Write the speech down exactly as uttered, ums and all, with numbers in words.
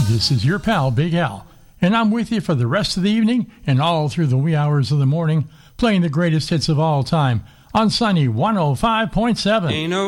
This is your pal, Big Al, and I'm with you for the rest of the evening and all through the wee hours of the morning, playing the greatest hits of all time on Sunny one oh five point seven. Ain't no